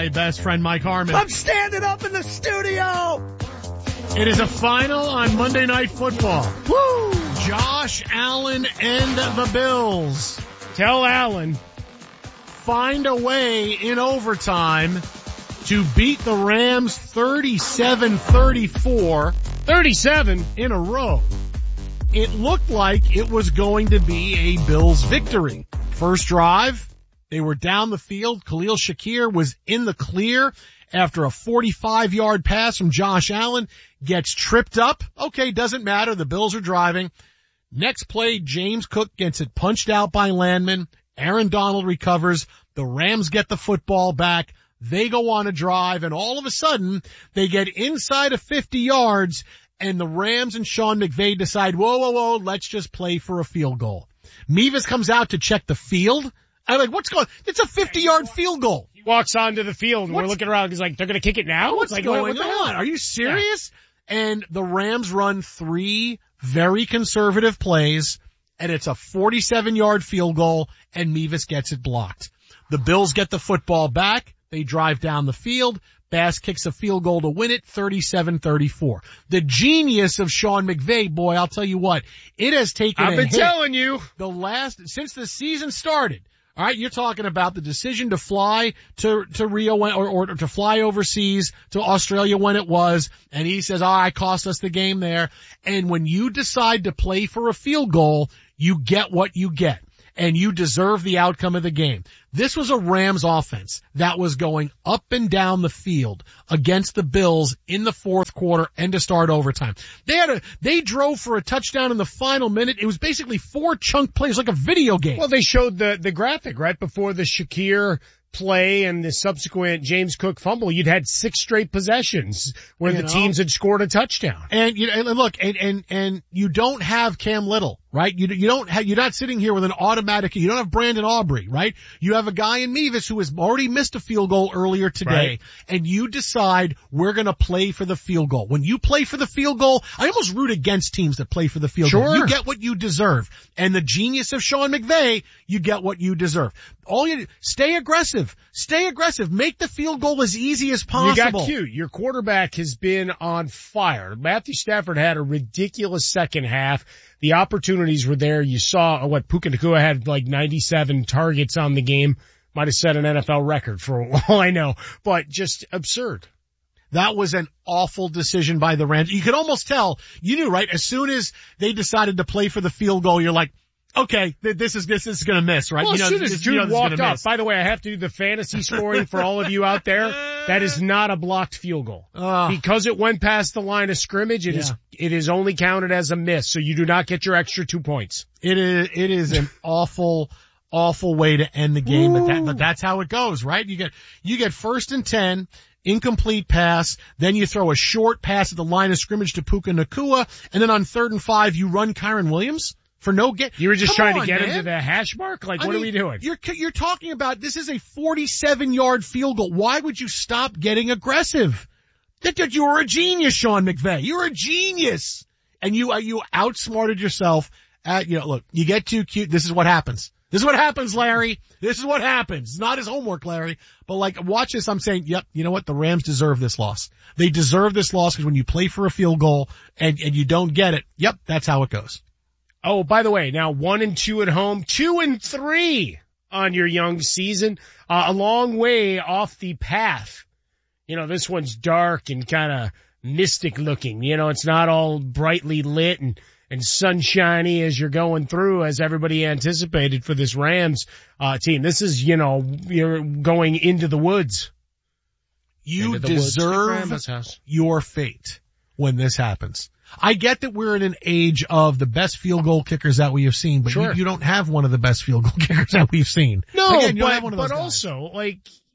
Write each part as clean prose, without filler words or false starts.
Hey, best friend Mike Harmon. I'm standing up in the studio. It is a final on Monday Night Football. Woo! Josh Allen and the Bills. Tell Allen. Find a way in overtime to beat the Rams 37-34. 37 in a row. It looked like it was going to be a Bills victory. First drive, they were down the field. Khalil Shakir was in the clear after a 45-yard pass from Josh Allen. Gets tripped up. Okay, doesn't matter. The Bills are driving. Next play, James Cook gets it punched out by Landman. Aaron Donald recovers. The Rams get the football back. They go on a drive, and all of a sudden, they get inside of 50 yards, and the Rams and Sean McVay decide, whoa, let's just play for a field goal. Mevis comes out to check the field. I'm like, what's going on? It's a 50-yard field goal. He walks onto the field, and we're looking around. He's like, they're going to kick it now? What's like, going on? Are you serious? Yeah. And the Rams run 3 very conservative plays, and it's a 47-yard field goal, and Mevis gets it blocked. The Bills get the football back. They drive down the field. Bass kicks a field goal to win it, 37-34. The genius of Sean McVay, boy, I'll tell you what, it has taken I've been telling you. Since the season started. All right, you're talking about the decision to fly to Rio or to fly overseas to Australia when it was, and he says, it cost us the game there. And when you decide to play for a field goal, you get what you get. And you deserve the outcome of the game. This was a Rams offense that was going up and down the field against the Bills in the fourth quarter and to start overtime. They drove for a touchdown in the final minute. It was basically 4 chunk plays, like a video game. Well, they showed the graphic right before the Shakir play and the subsequent James Cook fumble. You'd had 6 straight possessions where the teams had scored a touchdown. And look, and you don't have Cam Little, right? You're not sitting here with an automatic, you don't have Brandon Aubrey, right? You have a guy in Mevis who has already missed a field goal earlier today, right. And you decide we're gonna play for the field goal. When you play for the field goal, I almost root against teams that play for the field goal. You get what you deserve. And the genius of Sean McVay, you get what you deserve. Stay aggressive. Make the field goal as easy as possible. You got cute. Your quarterback has been on fire. Matthew Stafford had a ridiculous second half. The opportunities were there. You saw Puka Nacua had like 97 targets on the game. Might have set an NFL record for all I know, but just absurd. That was an awful decision by the Rams. You could almost tell, you knew, right? As soon as they decided to play for the field goal, you're like, okay, this is gonna miss, right? Well, as soon as Jude walked up, by the way, I have to do the fantasy scoring for all of you out there. That is not a blocked field goal. Because it went past the line of scrimmage, it is only counted as a miss, so you do not get your extra 2 points. It is an awful way to end the game, but that's how it goes, right? You get 1st and 10, incomplete pass, then you throw a short pass at the line of scrimmage to Puka Nacua, and then on 3rd and 5, you run Kyren Williams for no get. You were just trying to get into the hash mark? What are we doing? You're talking about, this is a 47-yard field goal. Why would you stop getting aggressive? That you're a genius, Sean McVay. You're a genius. And you outsmarted yourself look, you get too cute. This is what happens. This is what happens, Larry. This is what happens. It's not his homework, Larry. But watch this. I'm saying, yep, you know what? The Rams deserve this loss. They deserve this loss because when you play for a field goal and you don't get it, yep, that's how it goes. Oh, by the way, now 1-2 at home, 2-3 on your young season, a long way off the path. This one's dark and kind of mystic looking. It's not all brightly lit and sunshiny as you're going through, as everybody anticipated for this Rams team. This is, you're going into the woods. You deserve your fate when this happens. I get that we're in an age of the best field goal kickers that we have seen, but you don't have one of the best field goal kickers that we've seen. No, Again, but also, a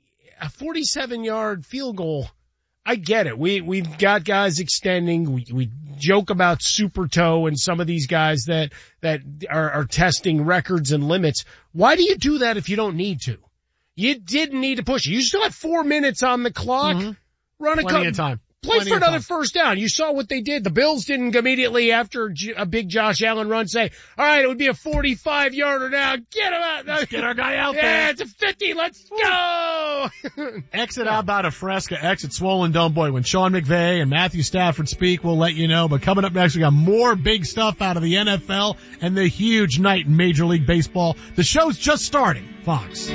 47-yard field goal, I get it. We've got guys extending. We joke about super toe and some of these guys that are testing records and limits. Why do you do that if you don't need to? You didn't need to push it. You still have 4 minutes on the clock. Mm-hmm. Plenty of time. Play for another first down. You saw what they did. The Bills didn't immediately after a big Josh Allen run say, all right, it would be a 45-yarder now. Get him out. Let's get our guy out there. Yeah, it's a 50. Let's go. Exit Alberta Fresca, exit Swollen Dome. Boy, when Sean McVay and Matthew Stafford speak, we'll let you know. But coming up next, we got more big stuff out of the NFL and the huge night in Major League Baseball. The show's just starting. Fox.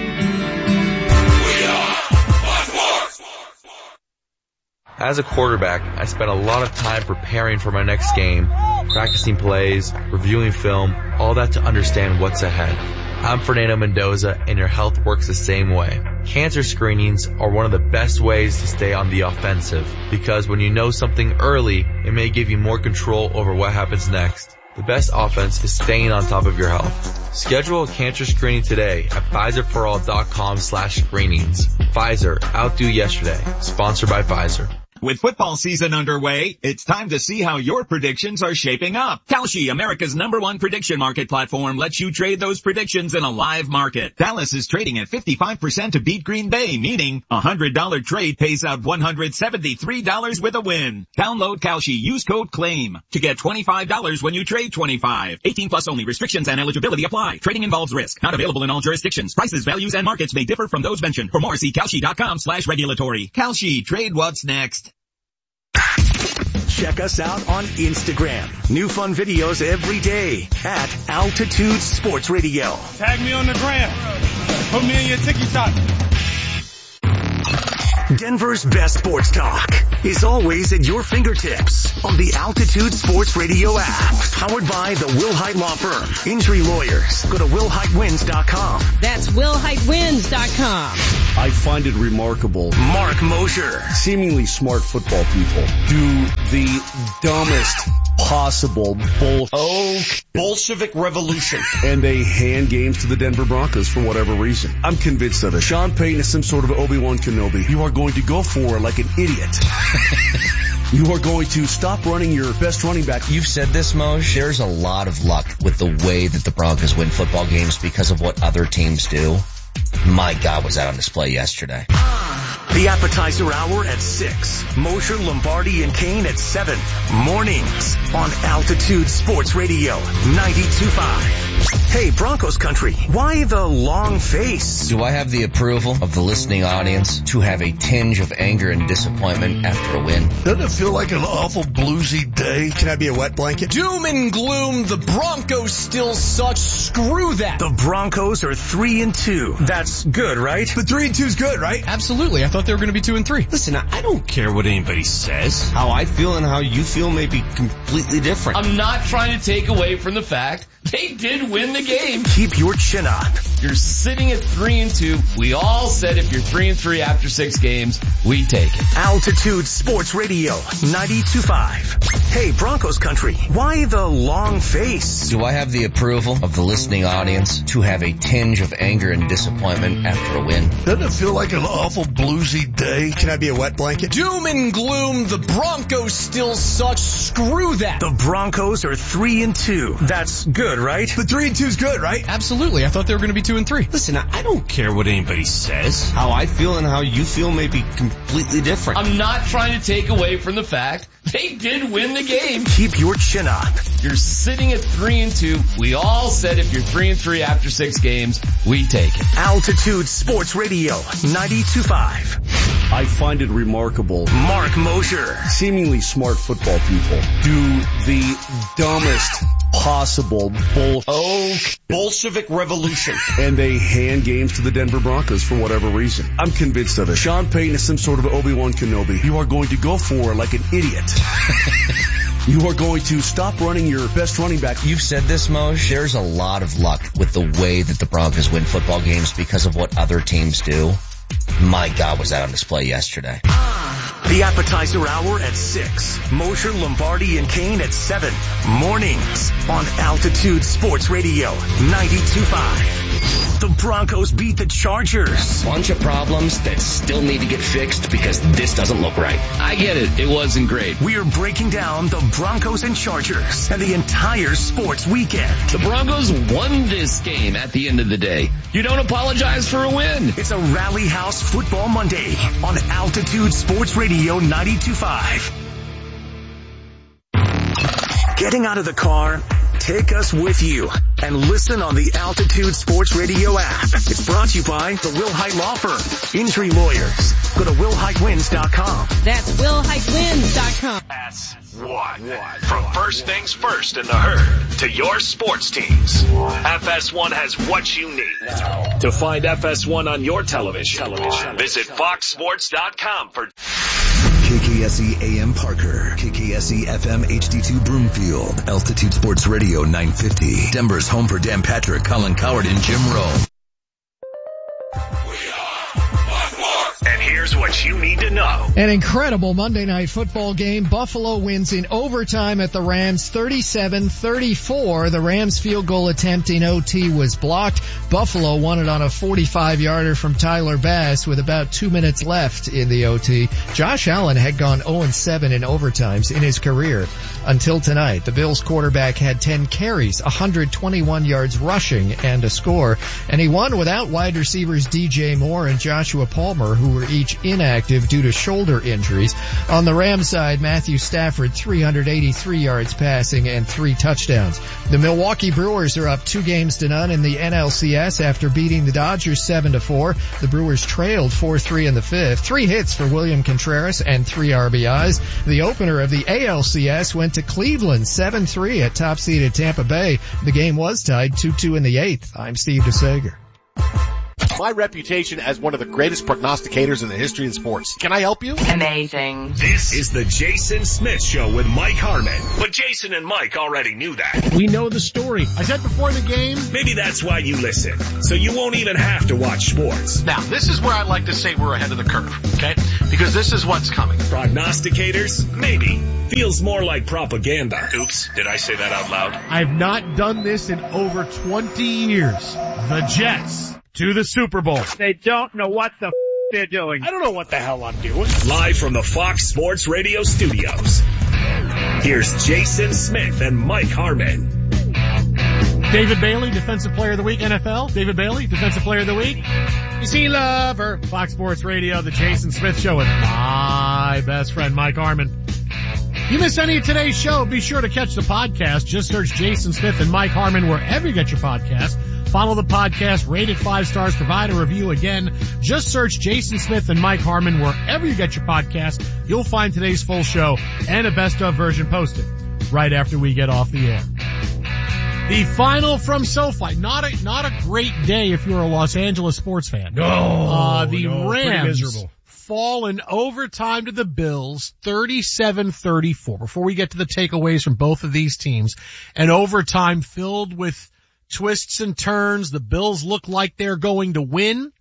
As a quarterback, I spent a lot of time preparing for my next game, practicing plays, reviewing film, all that to understand what's ahead. I'm Fernando Mendoza, and your health works the same way. Cancer screenings are one of the best ways to stay on the offensive, because when you know something early, it may give you more control over what happens next. The best offense is staying on top of your health. Schedule a cancer screening today at PfizerForAll.com/screenings. Pfizer, outdo yesterday. Sponsored by Pfizer. With football season underway, it's time to see how your predictions are shaping up. Kalshi, America's #1 prediction market platform, lets you trade those predictions in a live market. Dallas is trading at 55% to beat Green Bay, meaning a $100 trade pays out $173 with a win. Download Kalshi, use code CLAIM to get $25 when you trade 25. 18 plus only. Restrictions and eligibility apply. Trading involves risk. Not available in all jurisdictions. Prices, values, and markets may differ from those mentioned. For more, see Kalshi.com/regulatory. Kalshi, trade what's next. Check us out on Instagram. New fun videos every day at Altitude Sports Radio. Tag me on the gram. Put me in your TikTok. Denver's best sports talk is always at your fingertips on the Altitude Sports Radio app. Powered by the Wilhite Law Firm. Injury lawyers. Go to WilhiteWins.com. That's WilhiteWins.com. I find it remarkable. Mark Mosher. Seemingly smart football people do the dumbest possible Bolshevik revolution. And they hand games to the Denver Broncos for whatever reason. I'm convinced of it. Sean Payton is some sort of Obi-Wan Kenobi. You are going to go for like an idiot. You are going to stop running your best running back. You've said this, Moj. There's a lot of luck with the way that the Broncos win football games because of what other teams do. My God, was that on display yesterday. The appetizer hour at 6. Mosher, Lombardi, and Kane at 7. Mornings on Altitude Sports Radio 92.5. Hey, Broncos country, why the long face? Do I have the approval of the listening audience to have a tinge of anger and disappointment after a win? Doesn't it feel like an awful bluesy day? Can I be a wet blanket? Doom and gloom, the Broncos still suck. Screw that. The Broncos are 3-2. That's good, right? The 3-2 is good, right? Absolutely. I thought they were going to be 2-3. Listen, I don't care what anybody says. How I feel and how you feel may be completely different. I'm not trying to take away from the fact they did win the game. Keep your chin up. You're sitting at 3-2. We all said if you're 3-3 after 6 games, we take it. Altitude Sports Radio 92.5. Hey, Broncos country, why the long face? Do I have the approval of the listening audience to have a tinge of anger and disappointment after a win? Doesn't it feel like an awful bluesy day? Can I be a wet blanket? Doom and gloom, the Broncos still suck. Screw that. The Broncos are 3-2. That's good, right? The 3-2 is good, right? Absolutely. I thought they were going to be 2-3. Listen, I don't care what anybody says. How I feel and how you feel may be completely different. I'm not trying to take away from the fact they did win the game. Keep your chin up. You're sitting at 3-2. We all said if you're 3-3 after 6 games, we take it. Altitude Sports Radio 92.5. I find it remarkable. Mark Mosher. Seemingly smart football people do the dumbest possible Bolshevik revolution. And they hand games to the Denver Broncos for whatever reason. I'm convinced of it. Sean Payton is some sort of Obi-Wan Kenobi. You are going to go for like an idiot. You are going to stop running your best running back. You've said this, Moj. There's a lot of luck with the way that the Broncos win football games because of what other teams do. My God, was that on display yesterday. The appetizer hour at 6. Mosher, Lombardi, and Kane at 7. Mornings on Altitude Sports Radio 92.5. The Broncos beat the Chargers. Bunch of problems that still need to get fixed because this doesn't look right. I get it. It wasn't great. We're breaking down the Broncos and Chargers and the entire sports weekend. The Broncos won this game at the end of the day. You don't apologize for a win. It's a Rally House Football Monday on Altitude Sports Radio 92.5. Getting out of the car? Take us with you and listen on the Altitude Sports Radio app. It's brought to you by the Will Hite Law Firm. Injury lawyers. Go to willhitewins.com. That's willhitewins.com. FS1. From first things first in the herd to your sports teams. FS1 has what you need. To find FS1 on your television, visit foxsports.com for KKSE AM Parker, KKSE FM HD2 Broomfield, Altitude Sports Radio 950, Denver's home for Dan Patrick, Colin Coward, and Jim Rowe. And here's what you need to know. An incredible Monday Night Football game. Buffalo wins in overtime at the Rams 37-34. The Rams field goal attempt in OT was blocked. Buffalo won it on a 45-yarder from Tyler Bass with about 2 minutes left in the OT. Josh Allen had gone 0-7 in overtimes in his career until tonight. The Bills quarterback had 10 carries, 121 yards rushing, and a score. And he won without wide receivers DJ Moore and Joshua Palmer, who were each inactive due to shoulder injuries. On the Rams side, Matthew Stafford, 383 yards passing and 3 touchdowns. The Milwaukee Brewers are up 2-0 in the NLCS after beating the Dodgers 7-4. The Brewers trailed 4-3 in the fifth. 3 hits for William Contreras and 3 RBIs. The opener of the ALCS went to Cleveland 7-3 at top-seeded Tampa Bay. The game was tied 2-2 in the eighth. I'm Steve DeSager. My reputation as one of the greatest prognosticators in the history of sports. Can I help you? Amazing. This is the Jason Smith Show with Mike Harmon. But Jason and Mike already knew that. We know the story. I said before the game. Maybe that's why you listen. So you won't even have to watch sports. Now, this is where I like to say we're ahead of the curve, okay? Because this is what's coming. Prognosticators? Maybe. Feels more like propaganda. Oops, did I say that out loud? I've not done this in over 20 years. The Jets to the Super Bowl. They don't know what the they're doing. I don't know what the hell I'm doing. Live from the Fox Sports Radio studios. Here's Jason Smith and Mike Harmon. David Bailey, Defensive Player of the Week, NFL. David Bailey, Defensive Player of the Week. PC Lover, Fox Sports Radio, the Jason Smith Show with my best friend, Mike Harmon. You miss any of today's show, be sure to catch the podcast. Just search Jason Smith and Mike Harmon wherever you get your podcast. Follow the podcast, rate it 5 stars, provide a review. Again, just search Jason Smith and Mike Harmon wherever you get your podcast. You'll find today's full show and a best of version posted right after we get off the air. The final from SoFi. Not a great day if you're a Los Angeles sports fan. The Rams fall in overtime to the Bills, 37-34. Before we get to the takeaways from both of these teams, an overtime filled with twists and turns. The Bills look like they're going to win.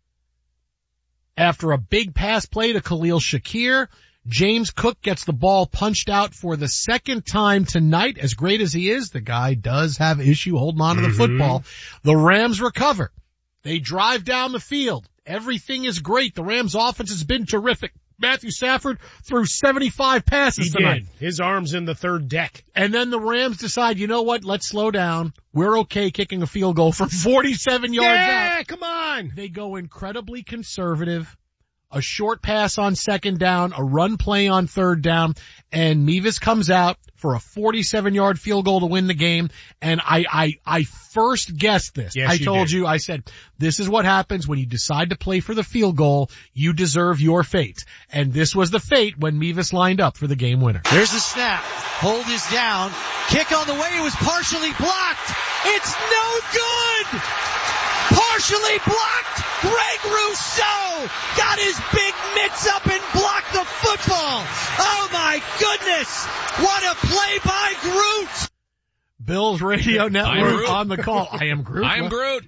After a big pass play to Khalil Shakir, James Cook gets the ball punched out for the second time tonight. As great as he is, the guy does have issue holding on to the football. The Rams recover. They drive down the field. Everything is great. The Rams offense has been terrific. Matthew Stafford threw 75 passes tonight. His arm's in the third deck. And then the Rams decide, you know what, let's slow down. We're okay kicking a field goal from 47 yards out. Yeah, come on. They go incredibly conservative. A short pass on second down, a run play on third down, and Mevis comes out for a 47-yard field goal to win the game. And I first guessed this. Yes, I told you, I said, this is what happens when you decide to play for the field goal. You deserve your fate. And this was the fate when Mevis lined up for the game winner. There's the snap. Hold is down. Kick on the way. It was partially blocked. It's no good. Partially blocked. Greg Rousseau got his big mitts up and blocked the football. Oh my goodness. What a play by Groot. Bills Radio Network on the call. I am Groot. I am Groot.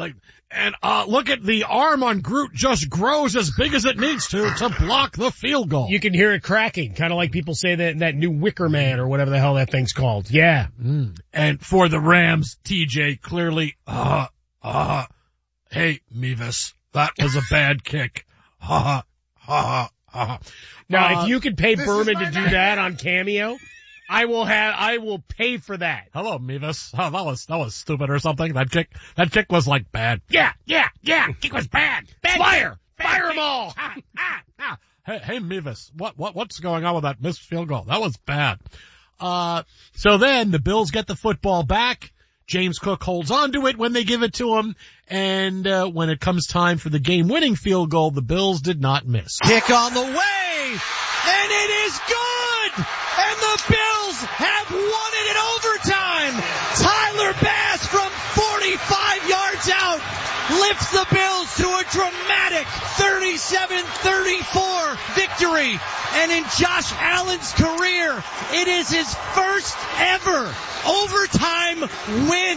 Look at the arm on Groot just grows as big as it needs to block the field goal. You can hear it cracking, kind of like people say that new Wicker Man or whatever the hell that thing's called. Yeah. And for the Rams, TJ clearly, Hey, Mevis, that was a bad kick. Ha ha ha ha. Now, if you could pay Berman to do that on Cameo, I will pay for that. Hello, Mevis. Oh, that was stupid or something. That kick was like bad. Yeah. Kick was bad. Fire them all. Hey, Mevis, what's going on with that missed field goal? That was bad. So then the Bills get the football back. James Cook holds on to it when they give it to him. And, when it comes time for the game-winning field goal, the Bills did not miss. Kick on the way, and it is good! And the Bills have won it in overtime! Tyler Bass from 45 yards out lifts the Bills to a dramatic 37-34 victory. And in Josh Allen's career, it is his first ever overtime win.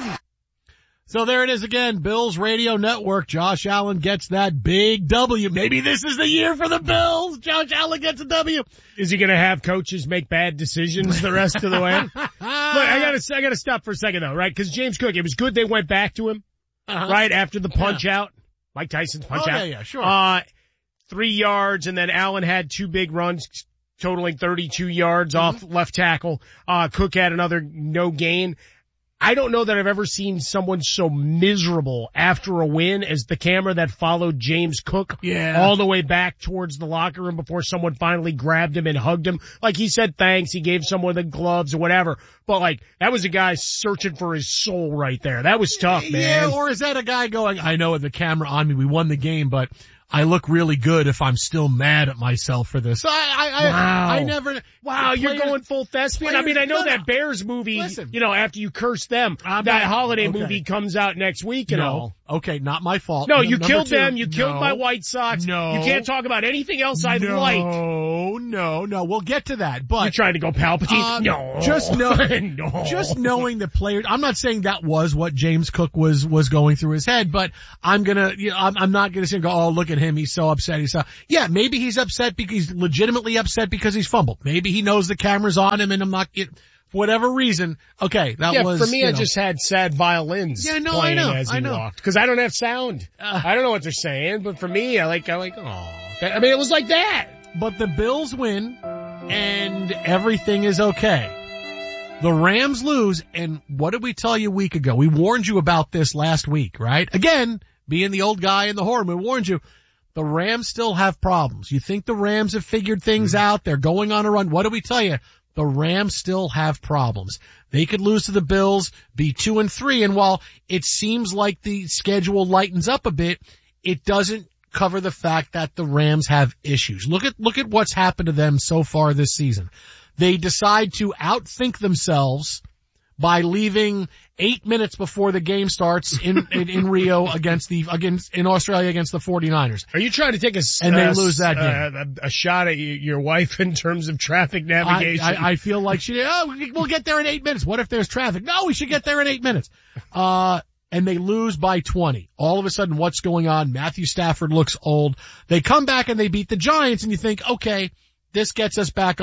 So there it is again, Bills Radio Network. Josh Allen gets that big W. Maybe this is the year for the Bills. Josh Allen gets a W. Is he going to have coaches make bad decisions the rest of the way? Look, I gotta stop for a second though, right? Cause James Cook, it was good they went back to him, right after the punch out. Mike Tyson's punch out. Yeah, sure. 3 yards, and then Allen had 2 big runs totaling 32 yards off left tackle. Cook had another no gain. I don't know that I've ever seen someone so miserable after a win as the camera that followed James Cook all the way back towards the locker room before someone finally grabbed him and hugged him. Like, he said thanks, he gave someone the gloves or whatever, but like, that was a guy searching for his soul right there. That was tough, man. Yeah, or is that a guy going, I know with the camera on me, we won the game, but I look really good if I'm still mad at myself for this. I never. Wow, you're going full thespian. I mean, I know that Bears movie, after you curse them, that holiday movie comes out next week and all. Okay, not my fault. No, you killed them. You killed my White Sox. No. You can't talk about anything else I'd like. No. We'll get to that. But you're trying to go Palpatine? No. Just knowing the players. I'm not saying that was what James Cook was going through his head, but I'm not gonna sit and go, oh, look at him. He's so upset. Yeah, maybe he's upset because he's legitimately upset because he's fumbled. Maybe he knows the camera's on him and I'm not getting, for whatever reason. Okay, that was. For me, I just had sad violins playing as he walked. Cause I don't have sound. I don't know what they're saying, but for me, I like, oh. I mean, it was like that. But the Bills win and everything is okay. The Rams lose, and what did we tell you a week ago? We warned you about this last week, right? Again, being the old guy in the horn, we warned you. The Rams still have problems. You think the Rams have figured things out? They're going on a run. What do we tell you? The Rams still have problems. They could lose to the Bills, be 2-3, and while it seems like the schedule lightens up a bit, it doesn't cover the fact that the Rams have issues. Look at what's happened to them so far this season. They decide to outthink themselves by leaving 8 minutes before the game starts in Rio in Australia against the 49ers. Are you trying to take and they lose that game? A shot at your wife in terms of traffic navigation? I feel like we'll get there in 8 minutes. What if there's traffic? No, we should get there in 8 minutes. And they lose by 20. All of a sudden, what's going on? Matthew Stafford looks old. They come back and they beat the Giants and you think, okay, that gets us back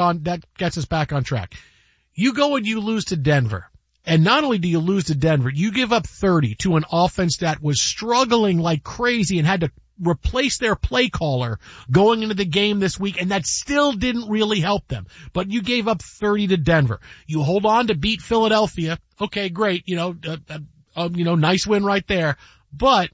on track. You go and you lose to Denver. And not only do you lose to Denver, you give up 30 to an offense that was struggling like crazy and had to replace their play caller going into the game this week, and that still didn't really help them. But you gave up 30 to Denver. You hold on to beat Philadelphia. Okay, great. Nice win right there. But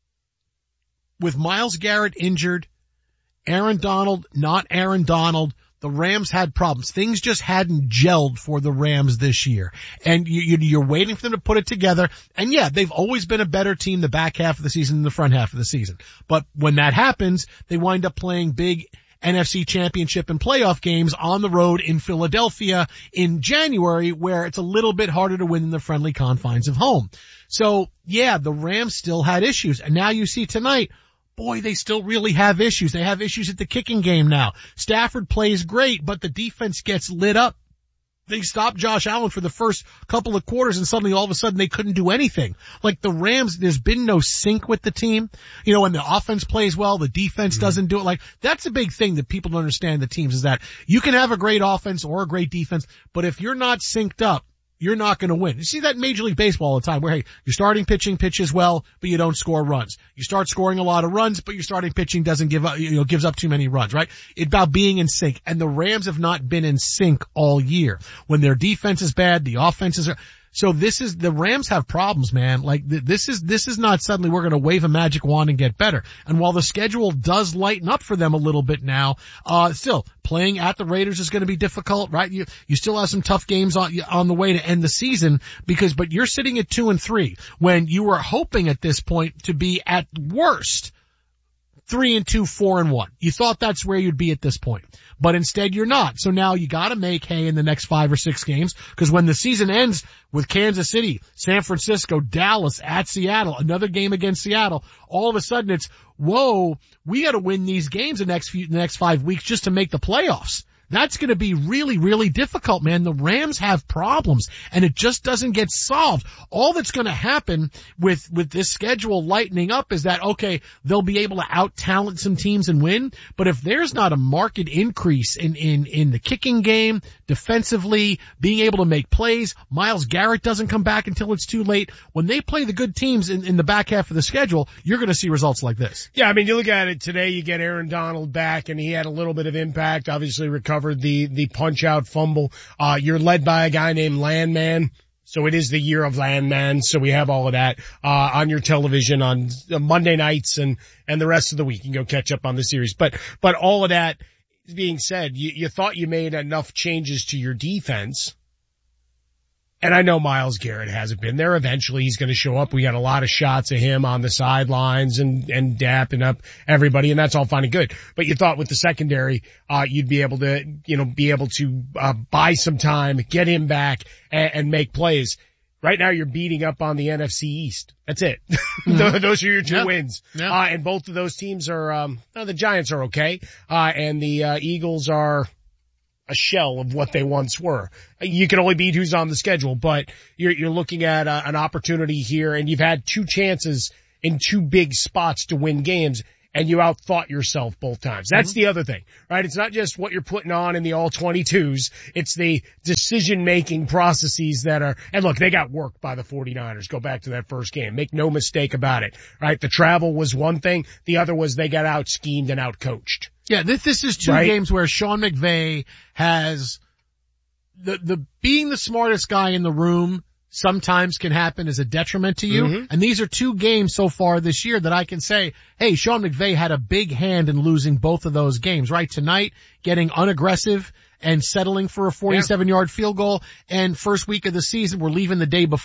with Myles Garrett injured, Aaron Donald, not Aaron Donald, the Rams had problems. Things just hadn't gelled for the Rams this year. And you're waiting for them to put it together. And yeah, they've always been a better team the back half of the season than the front half of the season. But when that happens, they wind up playing big NFC championship and playoff games on the road in Philadelphia in January, where it's a little bit harder to win in the friendly confines of home. So yeah, the Rams still had issues. And now you see tonight, boy, they still really have issues. They have issues at the kicking game now. Stafford plays great, but the defense gets lit up. They stopped Josh Allen for the first couple of quarters and suddenly all of a sudden they couldn't do anything. Like the Rams, there's been no sync with the team. When the offense plays well, the defense doesn't do it. Like that's a big thing that people don't understand the teams is that you can have a great offense or a great defense, but if you're not synced up, you're not going to win. You see that in Major League Baseball all the time where, hey, your starting pitching pitches well, but you don't score runs. You start scoring a lot of runs, but your starting pitching doesn't gives up too many runs, right? It's about being in sync. And the Rams have not been in sync all year. When their defense is bad, the offenses are. So the Rams have problems, man. Like this is not suddenly we're going to wave a magic wand and get better. And while the schedule does lighten up for them a little bit now, still playing at the Raiders is going to be difficult, right? You still have some tough games on the way to end the season but you're sitting at 2-3 when you were hoping at this point to be at worst 3-2, 4-1. You thought that's where you'd be at this point, but instead you're not. So now you got to make hay in the next 5 or 6 games, because when the season ends with Kansas City, San Francisco, Dallas, at Seattle, another game against Seattle, all of a sudden it's, whoa, we got to win these games the next 5 weeks just to make the playoffs. That's going to be really, really difficult, man. The Rams have problems, and it just doesn't get solved. All that's going to happen with this schedule lightening up is that, okay, they'll be able to out-talent some teams and win, but if there's not a marked increase in the kicking game, defensively, being able to make plays, Myles Garrett doesn't come back until it's too late. When they play the good teams in the back half of the schedule, you're going to see results like this. Yeah, I mean, you look at it today, you get Aaron Donald back, and he had a little bit of impact, obviously recovered the punch-out fumble. You're led by a guy named Landman. So it is the year of Landman. So we have all of that, on your television on Monday nights and the rest of the week. You can go catch up on the series. But all of that being said, you thought you made enough changes to your defense. And I know Myles Garrett hasn't been there. Eventually he's going to show up. We got a lot of shots of him on the sidelines and dapping up everybody, and that's all fine and good. But you thought with the secondary, you'd be able to, buy some time, get him back and make plays. Right now you're beating up on the NFC East. That's it. Those are your two wins. Yeah. And both of those teams are, the Giants are okay. And the Eagles are a shell of what they once were. You can only beat who's on the schedule, but you're looking at an opportunity here, and you've had 2 chances in 2 big spots to win games, and you outthought yourself both times. That's the other thing, right? It's not just what you're putting on in the all-22s. It's the decision-making processes that are, and look, they got worked by the 49ers. Go back to that first game. Make no mistake about it, right? The travel was one thing. The other was they got out-schemed and out-coached. Yeah, this is 2 games where Sean McVay has the being the smartest guy in the room sometimes can happen as a detriment to you. Mm-hmm. And these are 2 games so far this year that I can say, hey, Sean McVay had a big hand in losing both of those games, right? Tonight, getting unaggressive and settling for a 47-yard field goal, and first week of the season, we're leaving the day before.